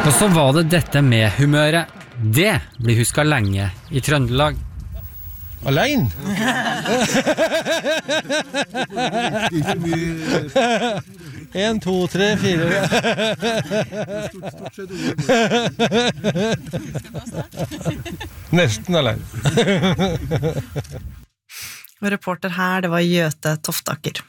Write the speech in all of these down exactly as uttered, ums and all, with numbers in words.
Og så var det dette med humøret. Det blir husket lenge i Trøndelag. Alene? En, to, tre, fire. Nesten alene. Og reporter her, det var Gjøte Toftaker.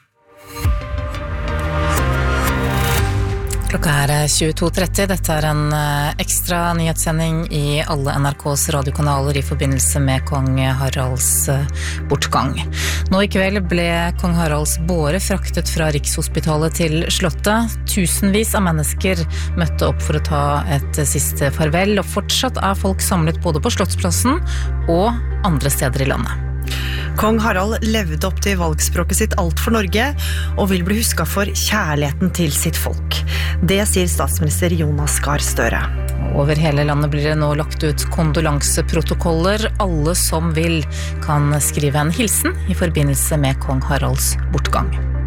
Klokka er tjueto tretti. Dette er en ekstra nyhetssending i alle N R K's radiokanaler i forbindelse med kong Haralds bortgang. Nå i kveld ble kong Haralds båre fraktet fra Rikshospitalet til Slottet. Tusenvis av mennesker møtte opp for å ta et siste farvel, og fortsatt er folk samlet både på Slottsplassen og andre steder i landet. Kong Harald levde opp til valgspråket sitt Alt for Norge, og vil bli husket for kjærligheten til sitt folk. Det sier statsminister Jonas Gahr Støre. Over hele landet blir det nå lagt ut kondolanseprotokoller. Alle som vil kan skrive en hilsen i forbindelse med kong Haralds bortgang.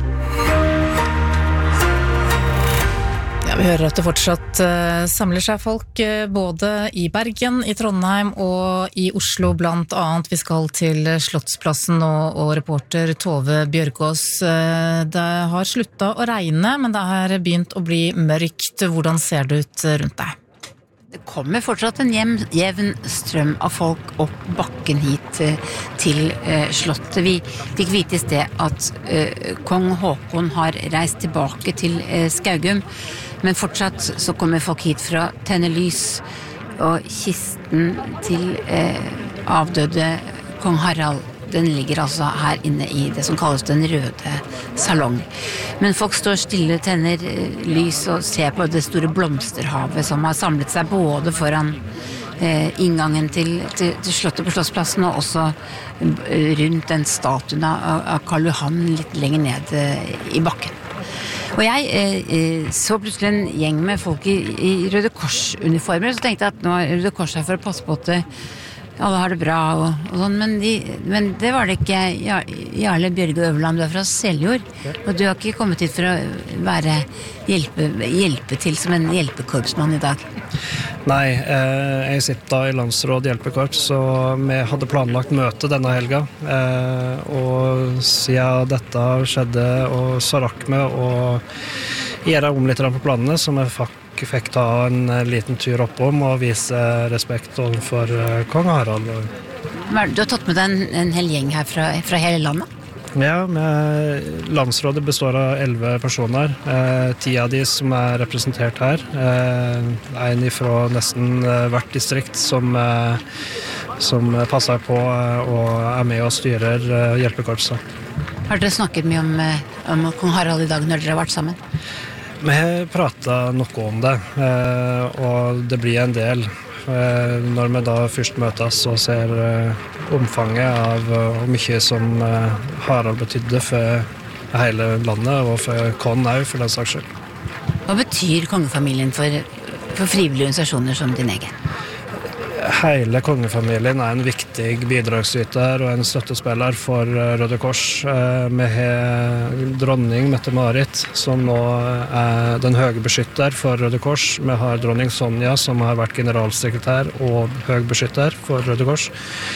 Vi hører at det fortsatt uh, samler seg folk uh, både i Bergen, i Trondheim og i Oslo blant annet. Vi skal til Slottsplassen og, og reporter Tove Bjørgaas. Uh, det har sluttet å regne, men det har begynt å bli mørkt. Hvordan ser det ut rundt deg? Det kommer fortsatt en jevn, jevn strøm av folk opp bakken hit uh, til uh, Slottet. Vi fikk vite i sted at uh, kong Håkon har reist tilbake til uh, Skaugum, men fortsatt så kommer folk hit fra Tennelys, og kisten til eh, avdøde kong Harald, den ligger altså her inne i det som kalles den røde salong. Men folk står stille, tenner eh, lys og ser på det store blomsterhavet som har samlet seg både foran eh, inngangen til, til, til Slottet på Slottsplassen og også eh, rundt den statuen av, av Karl Johan litt lenger ned eh, i bakken. Og jeg eh, så plutselig en gjeng med folk i, i Røde Kors-uniformer, så tenkte jeg at nå er Røde Kors her for å passe på at alle har det bra og, og sånn, men, de, men det var det ikke. Jarle Bjørge Øverland, du er fra Seljord, og du har ikke kommet hit for å være hjelpe, hjelpe til som en hjelpekorpsmann i dag. Nei, eh, jeg sitter da i Landsråd Hjelpekorps, så vi hadde planlagt møte denne helga, eh, og siden dette skjedde, og så rakk vi å gjøre om litt på planene, så vi fikk fikk ta en liten tur oppom og vise respekt overfor kong Harald. Du har tatt med deg en, en hel gjeng her fra, fra hele landet? Ja, med landsrådet består av elleve personer. Eh, ti av de som er representert her. Eh, en fra nesten hvert distrikt som, eh, som passer på og er med og styrer eh, hjelpekorpset. Har dere snakket mye om, om kong Harald i dag når dere har vært sammen? Vi har pratet noe om det, og det blir en del når vi da først møtes og ser omfanget av hvor mye som Harald betydde for hele landet, og for Kon også, for den saks skyld. Hva betyr kongefamilien for, for frivillige organisasjoner som din egen? Hele kongefamilien er en viktig bidragsyter og en støttespiller for Røde Kors. Vi har dronning Mette-Marit, som nå er den høye beskytter for Røde Kors. Vi har dronning Sonja, som har vært generalsekretær og høy beskytter for Røde Kors.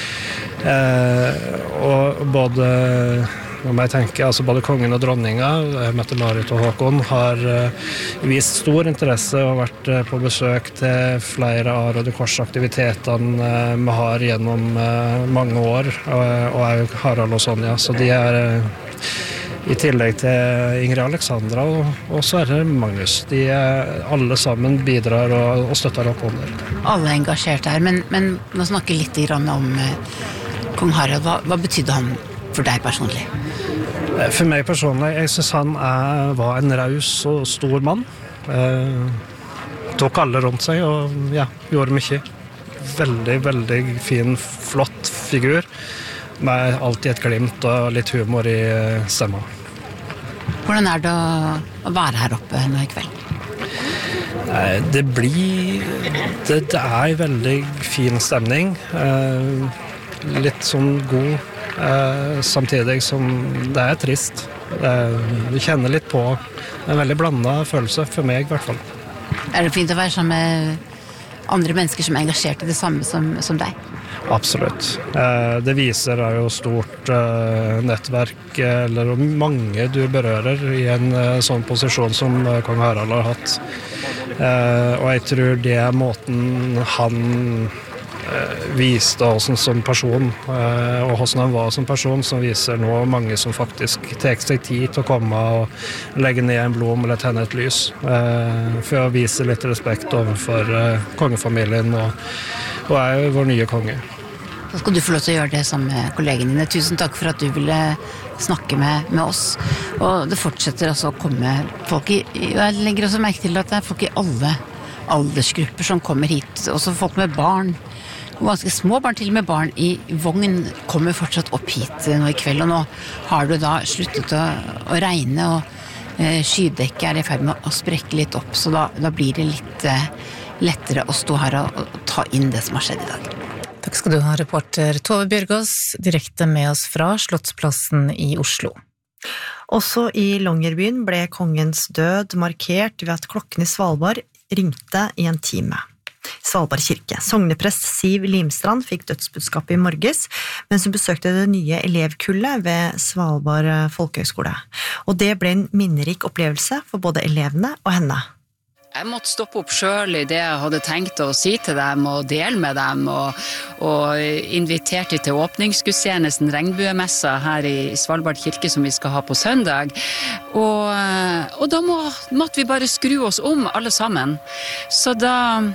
Og både... Om jeg tenker, altså både kongen og dronninga, Mette-Marit og Håkon, har vist stor interesse og vært på besøk til flere av Røde Kors-aktivitetene vi har gjennom mange år, og er Harald og Sonja. Så de er i tillegg til Ingrid Alexandra og, og Sverre Magnus. De er, alle sammen bidrar og, og støtter opp om det. Alle er engasjert her, men, men må snakke litt om kong Harald. Hva, hva betydde han for deg personlig? For meg personlig, jeg synes han er, var en raus og stor mann. Eh, tok alle rundt seg og ja, gjorde mye. Veldig, veldig fin, flott figur, med alltid et glimt og litt humor i stemmen. Hvordan er det å, å være her oppe nå i kveld? Eh, det blir... Det, det er en veldig fin stemning. Eh, litt sånn god... Uh, samtidig som det er trist. Uh, du kjenner litt på en veldig blandet følelse, for meg i hvert fall. Er det fint å være sammen med andre mennesker som er engasjert i det samme som, som deg? Absolutt. Eh, det viser er jo stort eh, nettverk, eller mange du berører i en eh, sånn posisjon som eh, kong Harald har hatt. Eh, og jeg tror det er måten han eh, viste oss som person, eh, og hvordan han var som person, som viser nå mange som faktisk tar seg tid til å komme og legge ned en blom eller tenne et lys, eh, for å vise litt respekt overfor eh, kongefamilien, og, og er jo vår nye konge. Da skal du få lov til å gjøre det sammen med kollegene dine. Tusen takk for at du ville snakke med, med oss. Og det fortsetter altså å komme folk i, jeg legger også merke til at det er folk i alle aldersgrupper som kommer hit, også folk med barn, og ganske små barn, til og med barn i vogn kommer fortsatt opp hit nå i kveld, og nå har du da sluttet å, å regne, og eh, skydekket er i ferd med å sprekke litt opp, så da, da blir det litt eh, lettere å stå her og, og ta inn det som har skjedd i dag. Takk skal du ha, reporter Tove Bjørgaas, direkte med oss fra Slottsplassen i Oslo. Også i Longyearbyen ble kongens død markert ved at klokken i Svalbard ringte i en time. Svalbard kirke. Sogneprest Siv Limstrand fikk dødsbudskapet i morges, mens hun besøkte det nye elevkullet ved Svalbard Folkehøgskole. Og det ble en minnerik opplevelse for både elevene og henne. Jeg måtte stoppe opp selv i det jeg hadde tenkt å si til dem og dele med dem, og, og inviterte til åpningsgudstjenesten regnbuemessa her i Svalbard kirke som vi skal ha på søndag. Og, og da må, måtte vi bare skru oss om alle sammen. Så da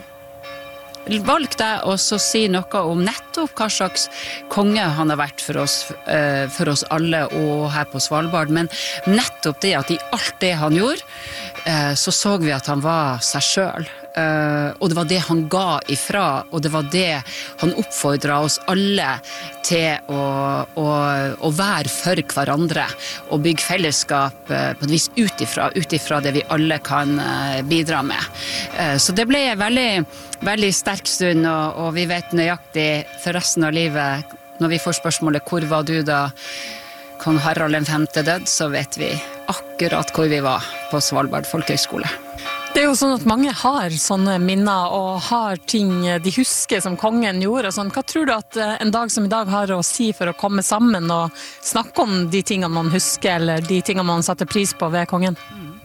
valgte jeg også å si noe om nettopp hva slags konge han har vært for oss, for oss alle og her på Svalbard, men nettopp det at i alt det han gjorde, så så vi at han var seg selv. Uh, og det var det han ga ifra, og det var det han oppfordret oss alle til å, å, å være for hverandre, og bygge fellesskap uh, på et vis utifra, utifra det vi alle kan uh, bidra med. Uh, så det ble en veldig, veldig sterk stund, og, og vi vet nøyaktig for resten av livet, når vi får spørsmålet, hvor var du da kong Harald den femte død, så vet vi akkurat hvor vi var på Svalbard Folkehøgskole. Det er jo sånn at mange har sånne minner og har ting de husker som kongen gjorde. Og sånn. Hva tror du at en dag som i dag har å si for å komme sammen og snakke om de tingene man husker, eller de tingene man setter pris på ved kongen?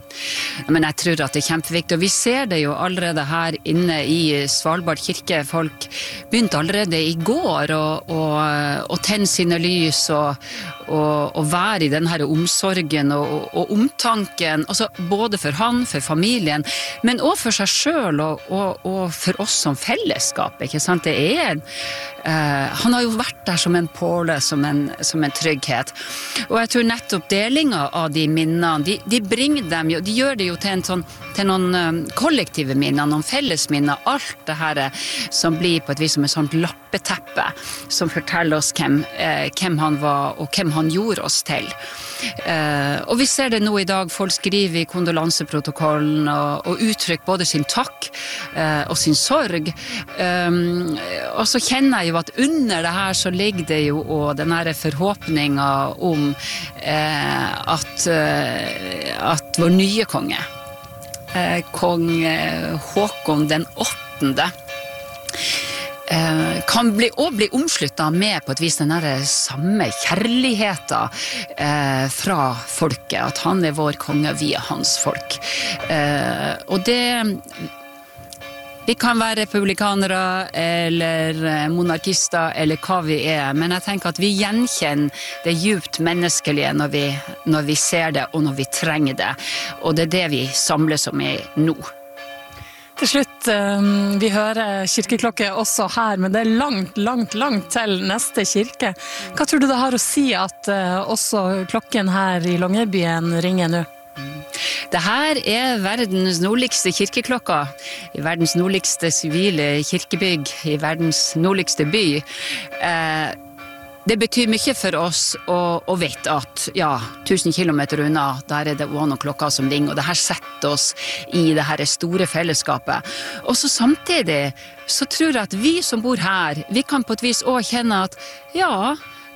Men jeg tror at det er kjempeviktig, og vi ser det jo allerede her inne i Svalbard kirke. Folk begynte allerede i går å, å, å tenne sine lys og, og, og være i denne omsorgen og, og omtanken, altså både for han, for familien, men også for seg selv og, og, og for oss som fellesskap, ikke sant? Det er, uh, han har jo vært der som en påle, som en, som en trygghet. Og jeg tror nettopp delinga av de minnene, de, de bringer dem jo, de gjør det jo til, en sånn, til noen um, kollektive minner, noen felles minner, alt det her som blir på et vis som et sånt lappeteppe, som forteller oss hvem, eh, hvem han var og hvem han gjorde oss til. Eh, og vi ser det nå i dag, folk skriver i kondolanseprotokollen og, og uttrykker både sin takk eh, og sin sorg. Um, og så kjenner jeg jo at under det her så ligger det jo og den her forhåpningen om eh, at, eh, at vår nye konge, eh, kong Håkon den åttende, eh, kan bli, og bli omsluttet med på et vis den der samme kjærligheten eh, fra folket, at han er vår konge via hans folk. Eh, og det vi kan være republikanere eller monarkister eller hva vi er, men jeg tenker at vi gjenkjenner det djupt menneskelige når vi, når vi ser det og når vi trenger det, og det er det vi samles om i nå. Til slutt, vi hører kirkeklokke også her, men det er langt, langt, langt til neste kirke. Hva tror du det har å si at også klokken her i Longyearbyen ringer nå? Det her er verdens nordligste kirkeklokka, i verdens nordligste sivile kirkebygg, i verdens nordligste by. Eh, det betyr mye for oss å, å vite at ja, tusen kilometer unna, der er det også noen klokker som ringer, og det her setter oss i det her store fellesskapet. Og så samtidig så tror jeg at vi som bor her, vi kan på et vis også kjenne at ja,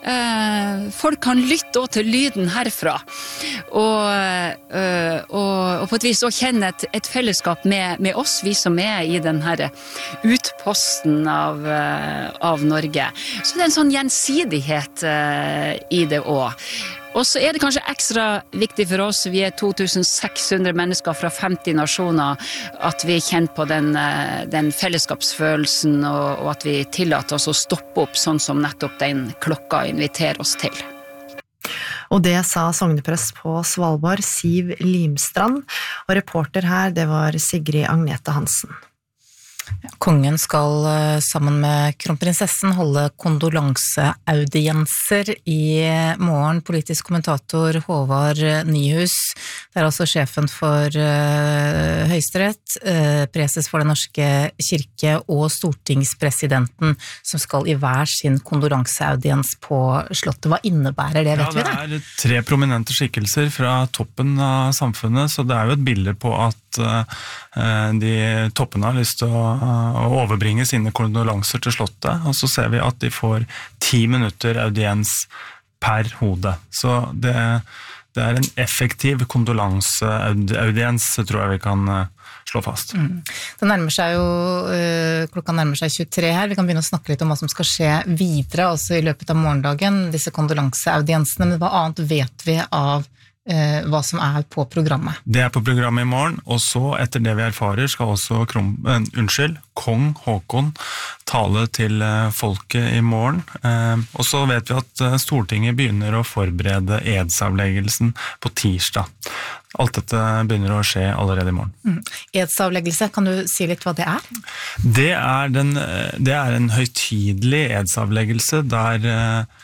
Eh, folk kan lytte også til lyden herfra, og, eh, og, og på et vis også kjenne et, et fellesskap med, med oss, vi som er i den her utposten av, eh, av Norge. Så det er en sånn gjensidighet eh, i det også. Og så er det kanskje ekstra viktig for oss, vi er to tusen seks hundre mennesker fra femti nasjoner, at vi kjenner på den, den fellesskapsfølelsen, og, og at vi tillater oss å stoppe opp sånn som nettopp den klokka inviterer oss til. Og det sa sogneprest på Svalbard, Siv Limstrand, og reporter her, det var Sigrid Agnete Hansen. Kongen skal sammen med kronprinsessen holde kondolanseaudienser i morgen. Politisk kommentator Håvard Nyhus, det er altså sjefen for uh, Høyesterett, uh, preses for Den norske kirke og stortingspresidenten som skal i hver sin kondolanseaudiens på slottet. Hva innebærer det, vet vi det? Ja, det er tre prominente skikkelser fra toppen av samfunnet, så det er jo et bilde på at de toppene har lyst til å overbringe sine kondolanser til slottet, og så ser vi at de får ti minutter audiens per hode. Så det, det er en effektiv kondolanseaudiens, tror jeg vi kan slå fast. Mm. Det nærmer seg jo, klokka nærmer seg tjuetre her, vi kan begynne å snakke litt om hva som skal skje videre, også i løpet av morgendagen, disse kondolanseaudiensene, men hva annet vet vi av hva som er på programmet? Det er på programmet i morgen, og så etter det vi erfarer skal også kron, uh, unnskyld, kong Håkon tale til uh, folket i morgen. Uh, og så vet vi at uh, Stortinget begynner å forberede edsavleggelsen på tirsdag. Alt dette begynner å skje allerede i morgen. Mm. Edsavleggelse, kan du si litt hva det er? Det er, den, det er en høytidelig edsavleggelse der uh,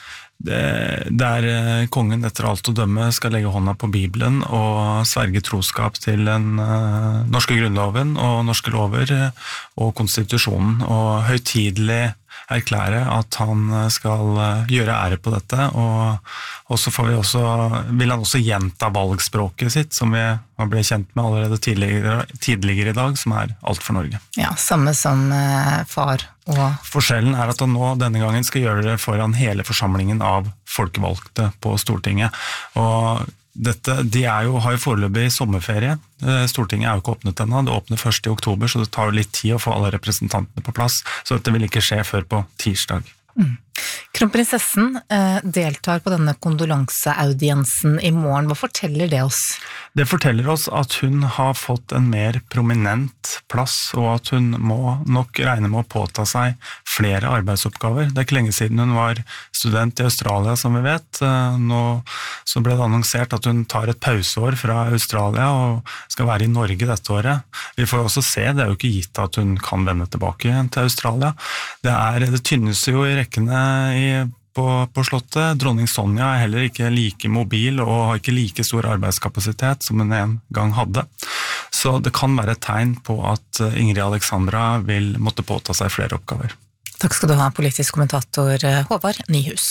der kongen etter alt å dømme skal legge hånda på Bibelen og sverge troskap til den uh, norske grunnloven og norske lover og konstitusjonen, og høytidelig erklære at han skal gjøre ære på dette, og, og så får vi også, vil han også gjenta valgspråket sitt, som vi har blitt kjent med allerede tidligere, tidligere i dag, som er alt for Norge. Ja, samme som eh, far og... Forskjellen er at han nå denne gangen skal gjøre det foran hele forsamlingen av folkevalgte på Stortinget, og dette, de er jo, har jo foreløpig sommerferie. Stortinget er jo ikke åpnet ennå, det åpner først i oktober, så det tar jo litt tid å få alle representantene på plass, så dette vil ikke skje før på tirsdag. Mm. Kronprinsessen eh, deltar på denne kondolanseaudiensen i morgen. Hva forteller det oss? Det forteller oss at hun har fått en mer prominent plass, og at hun må nok regne med å påta seg flere arbeidsoppgaver. Det er ikke lenge siden hun var student i Australia, som vi vet. Nå så ble det annonsert at hun tar et pauseår fra Australia og skal være i Norge dette året. Vi får også se, det er jo ikke gitt at hun kan vende tilbake til Australia. Det, er, det tynnes jo i rekkene i På, på slottet. Dronning Sonja er heller ikke like mobil og har ikke like stor arbeidskapasitet som hun en gang hadde. Så det kan være et tegn på at Ingrid Alexandra vil måtte påta seg flere oppgaver. Takk skal du ha, politisk kommentator Håvard Nyhus.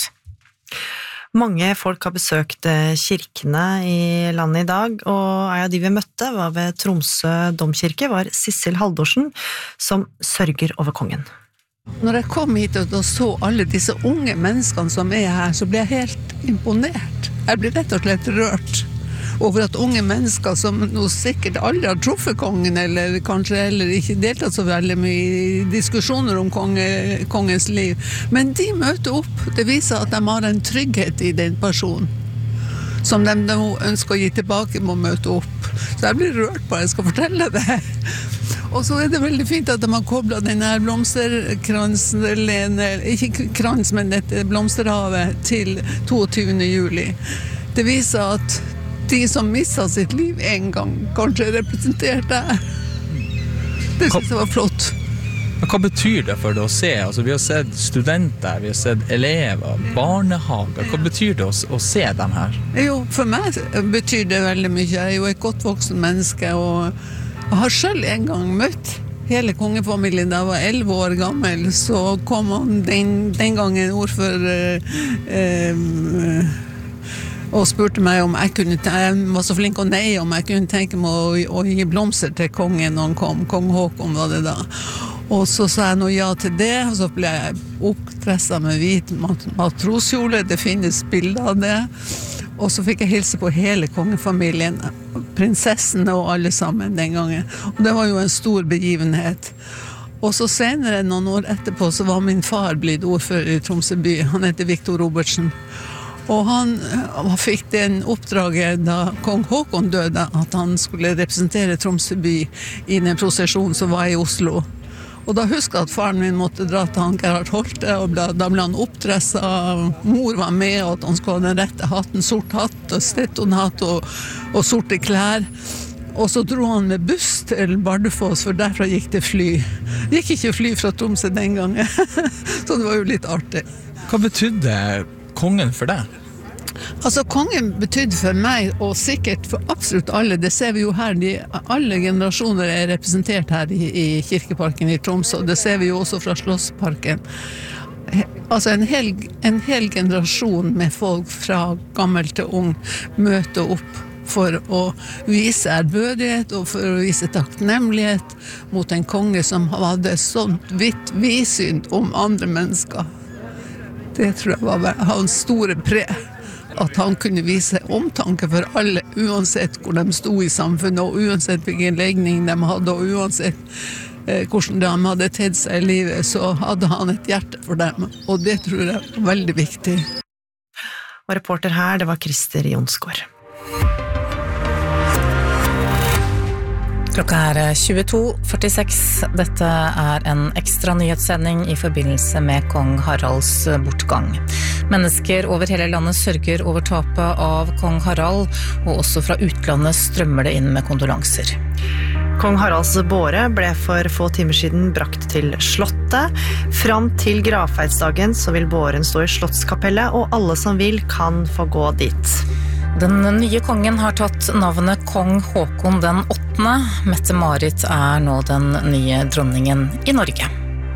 Mange folk har besøkt kirkene i landet i dag, og en av de vi møtte var ved Tromsø domkirke, var Sissel Haldorsen, som sørger over kongen. Når jeg kom hit og så alle disse unge menneskene som er her, så ble jeg helt imponert. Jeg ble rett og slett rørt over at unge mennesker som nå sikkert aldri har truffet kongen, eller kanskje heller ikke deltatt så veldig mye i diskusjoner om konge, kongens liv, men de møter opp. Det viser at de har en trygghet i den personen som de nå ønsker å gi tilbake med å møte opp. Så jeg blir rørt på, jeg skal fortelle det. Og så er det veldig fint at de har koblet denne blomsterkransen, eller ikke krans, men dette blomsterhavet til toogtyvende juli. Det viser at de som mistet sitt liv en gang, kanskje representerte der. Det synes jeg var flott. Hva betyr det for deg å se? Altså, vi har sett studenter, vi har sett elever, barnehager. Hva betyr det å, å se dem her? Jo, for meg betyr det veldig mye. Jeg er jo et godt voksen menneske, og jeg har selv en gang møtt hele kongefamilien da jeg var elleve år gammel. Så kom han den, den gangen ordfører eh, og spurte meg om jeg kunne, jeg var så flink å neie om jeg kunne tenke meg å, å gi blomster til kongen når han kom. Kong Håkon var det da. Og så sa jeg noe ja til det, og så ble jeg oppdresset med hvit mat- matroskjole, det finnes bilder av det. Og så fikk jeg hilse på hele kongefamilien, prinsessene og alle sammen den gangen. Og det var jo en stor begivenhet. Og så senere, noen år etterpå, så var min far blitt ordfører i Tromsø by. Han heter Viktor Robertsen. Og han, han fikk den oppdraget da kong Håkon døde, at han skulle representere Tromsø by i en prosesjon som var i Oslo. Og da husker jeg at faren min måtte dra til han Gerhard Holte, og da, da ble han oppdresset, mor var med, og at han skulle ha den rette hatten, sort hatt, stettonhatt og, og sorte klær. Og så dro han med buss til Bardufoss, for derfra gikk det fly. Det gikk ikke fly fra Tromsø den gangen, så det var jo litt artig. Hva betydde kongen for deg? Altså, kongen betydde for meg, og sikkert for absolutt alle, det ser vi jo her, de, alle generasjoner er representert her i, i Kirkeparken i Tromsø, det ser vi jo også fra Slottsparken. Altså, en hel, en hel generasjon med folk fra gammel til ung møter opp for å vise ærbødighet og for å vise takknemlighet mot en konge som hadde sånt vidt vidsyn om andre mennesker. Det tror jeg var hans store pre. At han kunne vise omtanke for alle, uansett hvor de stod i samfunnet, og uansett hvilken legning de hadde, og uansett eh, hvordan de hadde tedd seg i livet, så hadde han et hjerte for dem, og det tror jeg var veldig viktig. Og reporter her, det var Christer Jonsgaard. Klokka er tjueto førtiseks. Dette er en ekstra nyhetssending i forbindelse med kong Haralds bortgang. Mennesker over hele landet sørger over tapet av kong Harald, og også fra utlandet strømmer det inn med kondolanser. Kong Haralds båre ble for få timer siden brakt til slottet. Fram til gravferdsdagen så vil båren stå i slottskapellet, og alle som vil kan få gå dit. Den nye kongen har tatt navnet kong Håkon den åttende. Mette-Marit er nå den nye dronningen i Norge.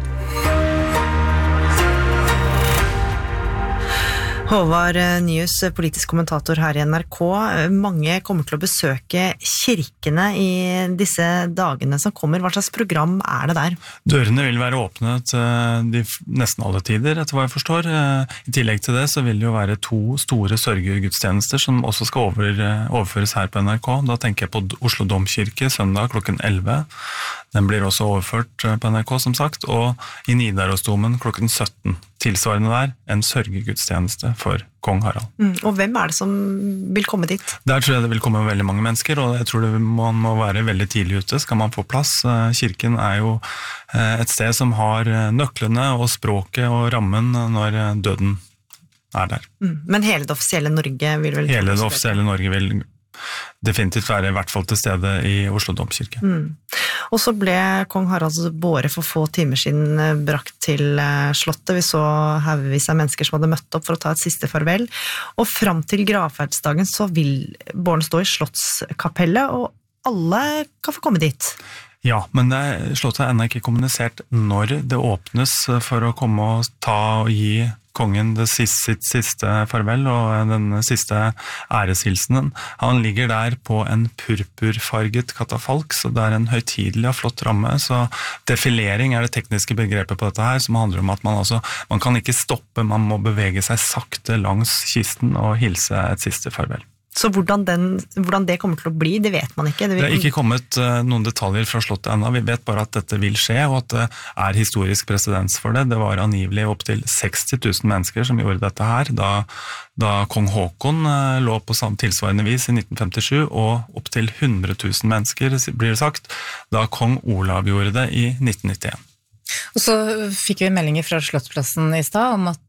Håvard Nyhus, politisk kommentator her i N R K. Mange kommer til å besøke kirkene i disse dagene som kommer. Hva slags program er det der? Dørene vil være åpnet de nesten alle tider, etter hva jeg forstår. I tillegg til det så vil det jo være to store sørgegudstjenester som også skal over, overføres her på N R K. Da tenker jeg på Oslo Domkirke søndag klokken elleve. Den blir også overført på N R K, som sagt, og i Nidarosdomen klokken sytten. Tilsvarende der, en sørgegudstjeneste for kong Harald. Mm, og hvem er det som vil komme dit? Der tror jeg det vil komme veldig mange mennesker, og jeg tror det man må være veldig tidlig ute, skal man få plass. Kirken er jo et sted som har nøklene og språket og rammen når døden er der. Mm, men hele det offisielle Norge vil vel... Hele det offisielle Norge vil definitivt være i hvert fall til stede i Oslo Domkirke. Mm. Og så ble kong Haralds båre for få timer siden brakt til slottet. Vi så haugevis av mennesker som hadde møtt opp for å ta et siste farvel. Og fram til gravferdsdagen så vil båren stå i slottskapellet, og alle kan få komme dit. Ja, men det, slottet er ennå ikke kommunisert når det åpnes for å komme og ta og gi kongen det siste, sitt siste farvel og den siste æreshilsenen. Han ligger der på en purpurfarget katafalk, så det er en høytidelig og flott ramme. Så defilering er det tekniske begrepet på dette her, som handler om at man, altså, man kan ikke stoppe, man må bevege seg sakte langs kisten og hilse et siste farvel. Så hvordan, den, hvordan det kommer til å bli, det vet man ikke. Det, vil... det er ikke kommet uh, noen detaljer fra slottet ennå. Vi vet bare at dette vil skje, og at det er historisk presedens for det. Det var angivelig opp til seksti tusen mennesker som gjorde dette her, da, da kong Håkon uh, lå på tilsvarende vis i nitten femtisju, og opp til hundre tusen mennesker, blir det sagt, da kong Olav gjorde det i nitten nittien. Og så fikk vi meldinger fra Slottsplassen i stad om at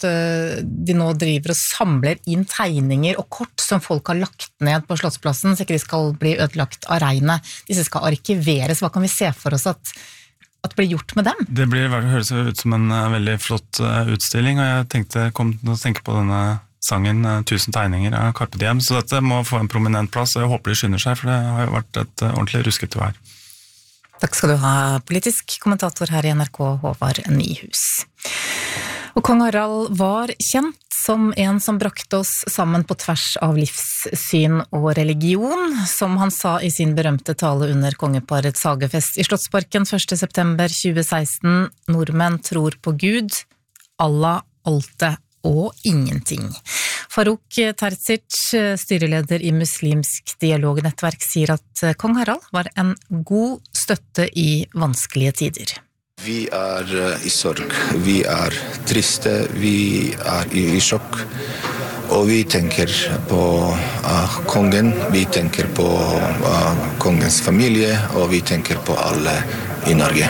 de nå driver og samler inn tegninger og kort som folk har lagt ned på Slottsplassen, så ikke de skal bli ødelagt av regnet. Disse skal arkiveres. Hva kan vi se for oss at, at blir gjort med dem? Det blir, høres ut som en veldig flott utstilling, og jeg tenkte, kom til å tenke på denne sangen «Tusen tegninger» av Carpe Diem, så dette må få en prominent plass, og jeg håper de skynder seg, for det har jo vært et ordentlig ruskete vær. Takk skal du ha, politisk kommentator her i N R K, Håvard Nyhus. Og kong Harald var kjent som en som brakte oss sammen på tvers av livssyn og religion, som han sa i sin berømte tale under kongeparets hagefest i Slottsparken første september tjue seksten. Nordmenn tror på Gud, Allah, Alte og ingenting. Farouk Terzic, styreleder i Muslimsk dialognettverk, sier at kong Harald var en god støtte i vanskelige tider. Vi er i sorg, vi er triste, vi er i sjokk, og vi tenker på uh, kongen, vi tenker på uh, kongens familie, og vi tenker på alle i Norge.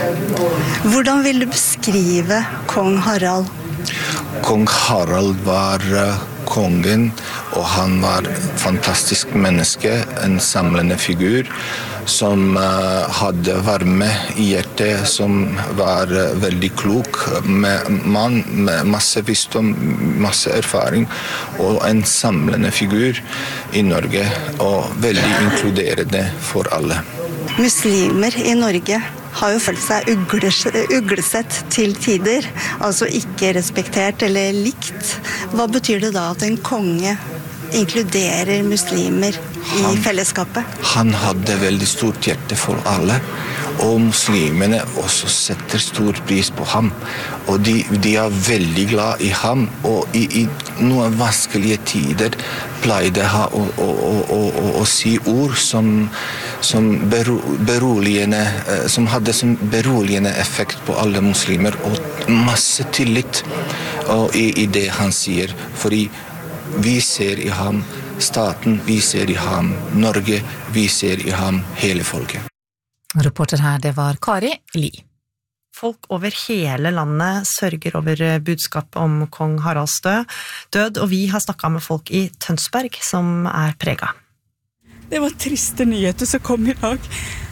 Hvordan vil du beskrive kong Harald? Kong Harald var uh, kongen, og han var et fantastisk menneske, en samlende figur, som uh, hadde varme i hjertet, som var uh, veldig klok, med mann med masse visdom, masse erfaring, og en samlende figur i Norge, og veldig inkluderende for alle. Muslimer i Norge har jo følt seg uglesett til tider, altså ikke respektert eller likt. Hva betyr det da at en konge inkluderer muslimer i han, fellesskapet? Han hadde veldig stort hjerte for alle, og muslimene også setter stor pris på ham. Og de, de er veldig glad i ham, og i, i noen vanskelige tider pleide han å, å, å, å, å si ord som, som, bero, beroligende, som hadde som beroligende effekt på alle muslimer, og masse tillit og i, i det han sier, fordi vi ser i ham staten, vi ser i ham Norge, vi ser i ham hele folket. Reporter her, det var Kari Li. Folk over hele landet sørger over budskapet om kong Haralds død, og vi har snakket med folk i Tønsberg som er preget. Det var triste nyheter som kom i dag.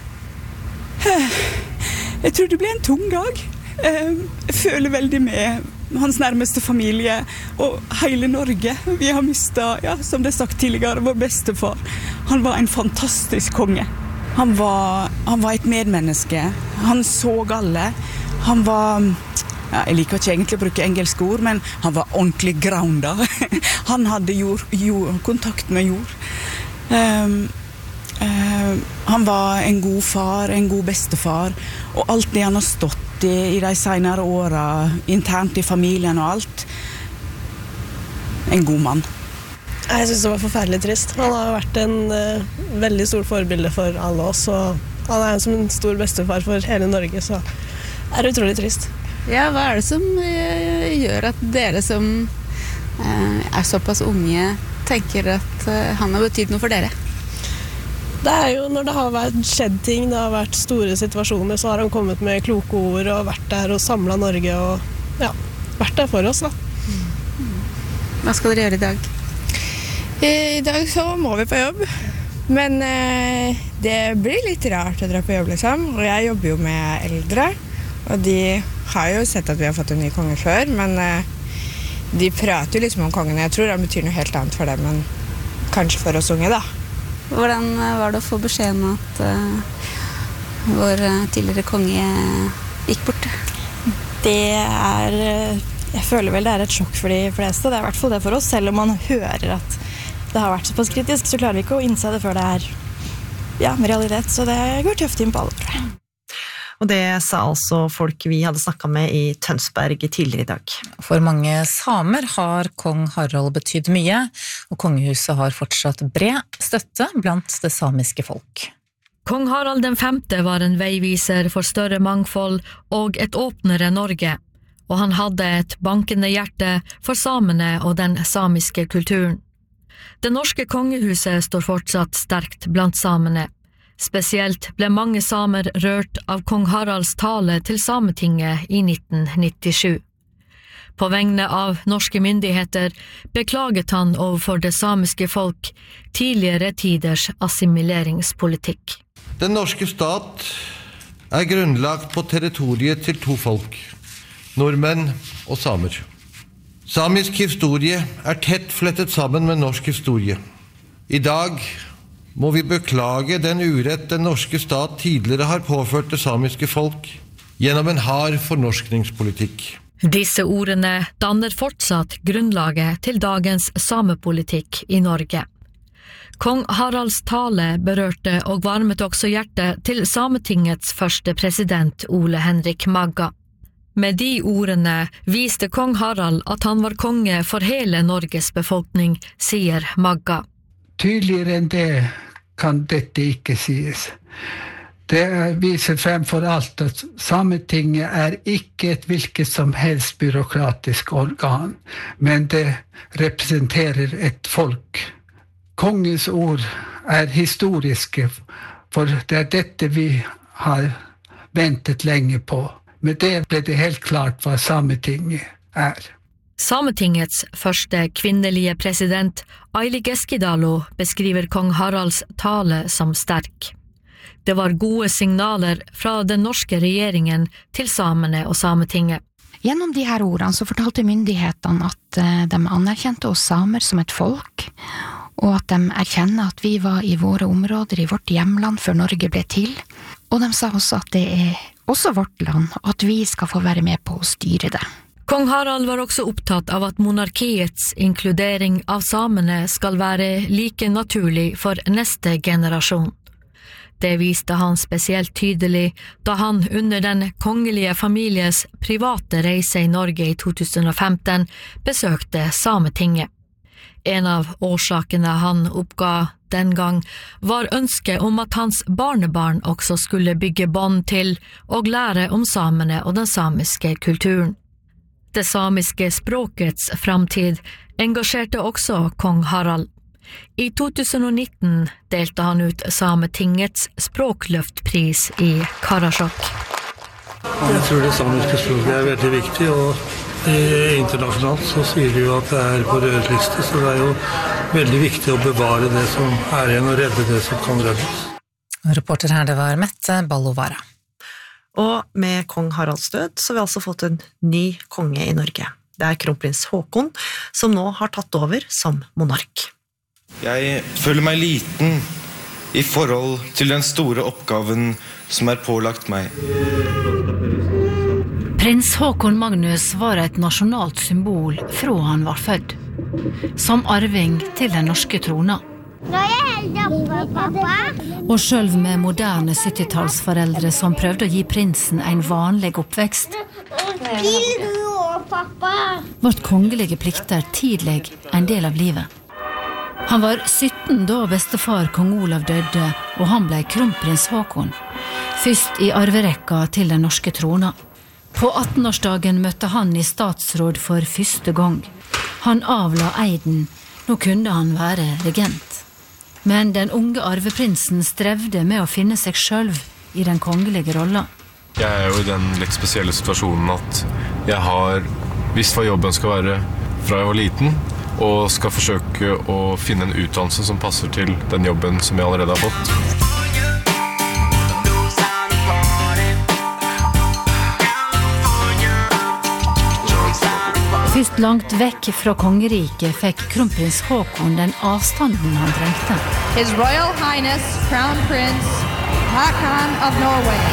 Jeg tror det ble en tung dag. Jeg føler veldig med hans nærmeste familie og hele Norge. Vi har mistet, ja, som det er sagt tidligere, vår bestefar. Han var en fantastisk konge. Han var, han var et medmenneske. Han så alle. Han var, ja, jeg liker ikke egentlig å bruke engelske ord, men han var ordentlig grounda. Han hadde jord, jord, kontakt med jord. Um, uh, han var en god far, en god bestefar, og alt det han har stått i, i de senere årene, internt i familien og alt. En god mann. Jeg synes det var forferdelig trist. Han har vært en uh, veldig stor forbilde for alle oss, og han er som en stor bestefar for hele Norge, så det er utrolig trist. Ja, hva er det som uh, gjør at dere som uh, er såpass unge tenker at uh, han har betydd noe for dere? Det er jo når det har vært skjedd ting, det har vært store situasjoner, så har han kommet med kloke ord og vært der og samlet Norge og ja, vært der for oss da. Hva skal dere gjøre i dag? I dag så må vi på jobb, men eh, det blir litt rart å dra på jobb liksom, og jeg jobber jo med eldre, og de har jo sett at vi har fått en ny konge før, men eh, de prater jo liksom om kongen, jeg tror han betyr noe helt annet for dem, men kanskje for oss unge da. Hvordan var det å få beskjeden at uh, vår tidligere konge gikk bort? Det er, jeg føler vel det er et sjokk for de fleste, det er i hvert fall det for oss, selv om man hører at det har vært såpass kritisk, så klarer vi ikke å innse det før det er ja, med realitet, så det går tøft inn på alle, tror jeg. Og det sa altså folk vi hadde snakket med i Tønsberg tidligere i dag. For mange samer har kong Harald betydd mye, og kongehuset har fortsatt bred støtte blant det samiske folk. Kong Harald den femte var en veiviser for større mangfold og et åpnere Norge, og han hadde et bankende hjerte for samene og den samiske kulturen. Det norske kongehuset står fortsatt sterkt blant samene. Spesielt ble mange samer rørt av kong Haralds tale til Sametinget i nitten nittisju. På vegne av norske myndigheter beklaget han overfor det samiske folk tidligere tiders assimileringspolitikk. Den norske stat er grunnlagt på territoriet til to folk, nordmenn og samer. Samisk historie er tett flettet sammen med norsk historie. I dag må vi beklage den urett den norske stat tidligere har påført det samiske folk gjennom en hard fornorskningspolitikk. Disse ordene danner fortsatt grunnlaget til dagens samepolitikk i Norge. Kong Haralds tale berørte og varmet også hjertet til Sametingets første president Ole Henrik Magga. Med de ordene viste kong Harald at han var konge for hele Norges befolkning, sier Magga. Tydeligere enn det kan dette ikke sies. Det viser fremfor alt at Sametinget er ikke et hvilket som helst byråkratisk organ, men det representerer et folk. Kongens ord er historiske, for det er dette vi har ventet lenge på. Med det ble det helt klart hva Sametinget er. Sametingets første kvinnelige president, Aili Keskidalo, beskriver kong Haralds tale som sterk. Det var gode signaler fra den norske regjeringen til samene og Sametinget. Gjennom de her ordene så fortalte myndighetene at de anerkjente oss samer som et folk, og at de erkjenner at vi var i våre områder i vårt hjemland før Norge ble til. Og de sa også at det er også vårt land, og at vi skal få være med på å styre det. Kong Harald var også opptatt av at monarkiets inkludering av samene skal være like naturlig for neste generasjon. Det viste han spesielt tydelig da han under den kongelige families private reise i Norge i to tusen og femten besøkte Sametinget. En av årsakene han oppga den gang var ønsket om at hans barnebarn også skulle bygge bånd til og lære om samene og den samiske kulturen. Det samiske språkets framtid engasjerte også kong Harald. I to tusen og nitten delte han ut Sametingets språkløftpris i Karasjok. Jeg tror det samiske språket er veldig viktig, og internasjonalt så sier de jo at det er på rødliste, så det er jo veldig viktig å bevare det som er igjen og redde det som kan reddes. Reporter her, det var Mette Ballovara. Og med kong Haralds død så har vi altså fått en ny konge i Norge. Det er kronprins Haakon som nå har tatt over som monark. Jeg føler meg liten i forhold til den store oppgaven som er pålagt meg. Prins Haakon Magnus var et nasjonalt symbol fra han var født, som arving til den norske trona. Og selv med moderne syttitallsforeldre som prøvde å gi prinsen en vanlig oppvekst, vart kongelige plikter tidlig en del av livet. Han var sytten da bestefar kong Olav døde, og han ble kronprins Haakon, først i arverekka til den norske trona. På attenårsdagen møtte han i statsråd for første gang. Han avla eiden, nå kunne han være regent. Men den unge arveprinsen strevde med å finne seg selv i den kongelige rolla. Jeg er jo i den litt spesielle situasjonen at jeg har visst hva jobben skal være fra jeg var liten, og skal forsøke å finne en utdannelse som passer til den jobben som jeg allerede har fått. Først langt vekk fra kongeriket fikk kronprins Haakon den avstanden han trengte. His Royal Highness Crown Prince Haakon of Norway.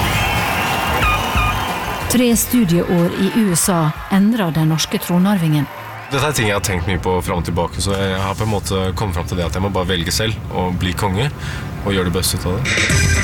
Tre studieår i U S A endret den norske tronarvingen. Dette er ting jeg har tenkt mye på frem og tilbake, så jeg har på en måte kommet frem til det at jeg må bare velge selv og bli konge og gjøre det beste ut av det.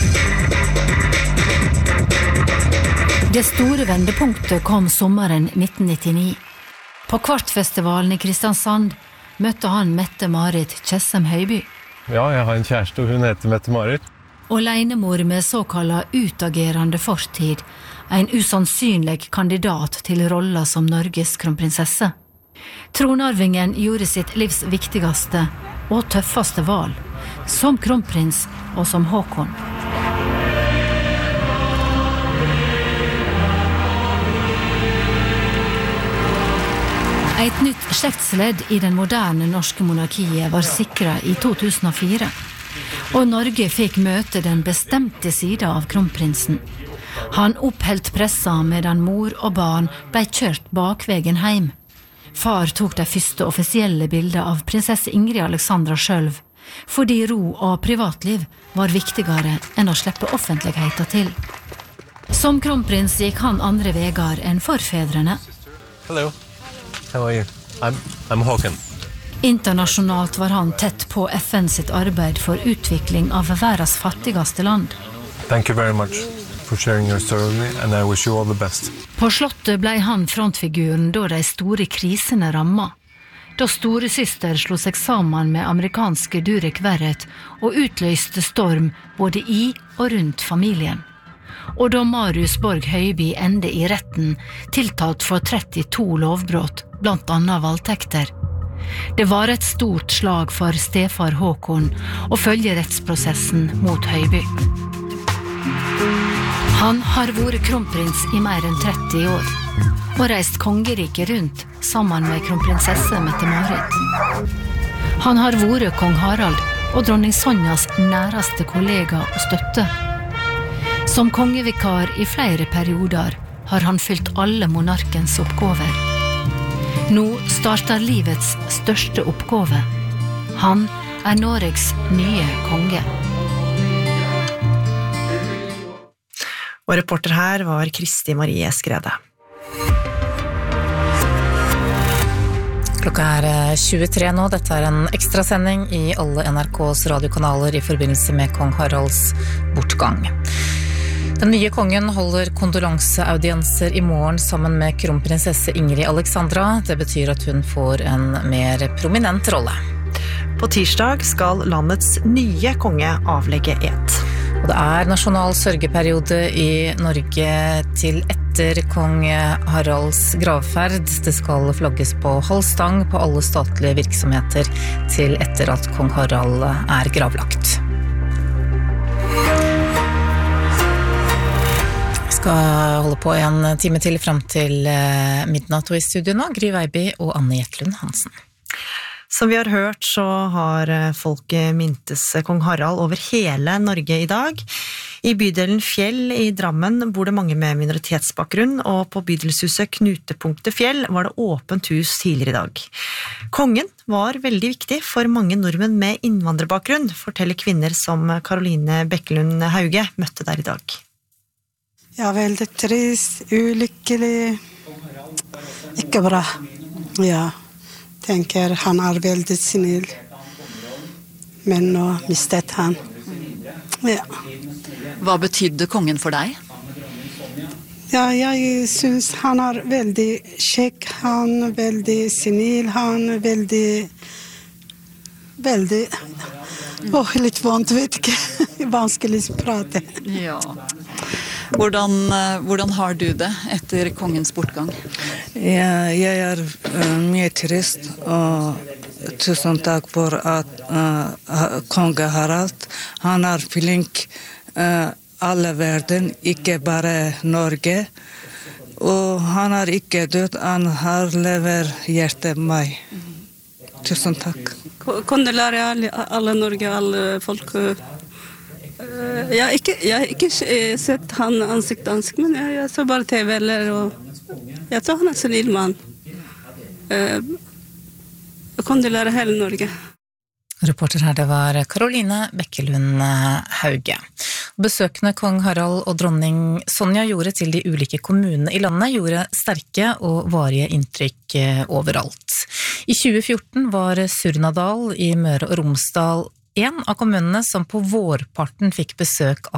Det store vendepunktet kom sommeren nitten nittini. På Kvartfestivalen i Kristiansand møtte han Mette-Marit Tjessem Høiby. Ja, jeg har en kjæreste, og hun heter Mette-Marit. Og leinemor med såkalla utagerende fortid, en usannsynlig kandidat til rolla som Norges kronprinsesse. Tronarvingen gjorde sitt livs viktigste og tøffeste valg, som kronprins og som Haakon. Et nytt slektsledd i den moderne norske monarkiet var sikret i to tusen og fire, og Norge fikk møte den bestemte siden av kronprinsen. Han oppholdt pressa medan mor og barn ble kjørt bakvegen hjem. Far tok de første offisielle bilder av prinsesse Ingrid Alexandra selv, fordi ro og privatliv var viktigere enn å slippe offentligheten til. Som kronprins gikk han andre vegar enn forfedrene. Hello. How are you? I'm, I'm Håkon. Internasjonalt var han tett på F N sitt arbeid for utvikling av verdens fattigste land. Thank you very much for sharing your story, and I wish you all the best. På slottet ble han frontfiguren da de store krisene ramma. Da storesøster slo seg sammen med amerikanske Durek Verrett og utløste storm både i og rundt familien. Og da Marius Borg Høiby ende i retten, tiltalt for trettito lovbrott, blant annet voldtekter. Det var et stort slag for stefar Håkon å følge rettsprosessen mot Høiby. Han har vært kronprins i mer enn tretti år, og reist kongeriket rundt sammen med kronprinsesse Mette-Marit. Han har vært kong Harald og dronning Sonjas næreste kollega og støtte. Som kongevikar i flere perioder har han fylt alle monarkens oppgaver. Nå starter livets største oppgave. Han er Norges nye konge. Og reporter her var Kristi Marie Skrede. Klokka er tjuetre nå. Dette er en ekstra sending i alle N R K's radiokanaler i forbindelse med kong Haralds bortgang. Den nye kongen holder kondolanseaudienser i morgen sammen med kronprinsesse Ingrid Alexandra. Det betyr at hun får en mer prominent rolle. På tirsdag skal landets nye konge avlegge ed. Og det er nasjonal sørgeperiode i Norge til etter kong Haralds gravferd. Det skal flagges på halv stang på alle statlige virksomheter til etter at kong Harald er gravlagt. Vi skal holde på en time til frem til midnatt, og i studio nå Gry Veiby og Anne Jetlund Hansen. Som vi har hørt, så har folket mintes kong Harald over hele Norge i dag. I bydelen Fjell i Drammen bor det mange med minoritetsbakgrunn, og på bydelshuset Knutepunktet Fjell var det åpent hus tidligere i dag. Kongen var veldig viktig for mange nordmenn med innvandrerbakgrunn, forteller kvinner som Karoline Bekkelund Hauge møtte der i dag. Jeg er veldig trist, ulykkelig, ikke bra, ja. Tenker han er veldig snill, men nå mistet han. Ja. Hva betydde kongen for deg? Ja, jeg synes han er veldig kjekk, han er veldig snill, han er veldig, veldig, åh, litt vondt, vet ikke, vanskelig å prate. Ja. Hvordan, hvordan har du det etter kongens bortgang? Ja, jeg er uh, mye trist, og tusen takk for at uh, konge Harald, han er flink uh, alle verden, ikke bare Norge, og han er ikke død, han har lever hjertet meg. Tusen takk. Kondolerer alle, alle Norge, alle folk. Jeg har ikke, jeg har ikke sett han ansikt til ansikt, men jeg, jeg så bare T V eller, og jeg tror han er snill mann. Jeg kondolerer hele Norge. Reporter her, det var Karoline Bekkelund Hauge. Besøkende kong Harald og dronning Sonja gjorde til de ulike kommunene i landet gjorde sterke og varige inntrykk overalt. I tjue fjorten var Surnadal i Møre og Romsdal en av kommunene som på vårparten fikk besøk av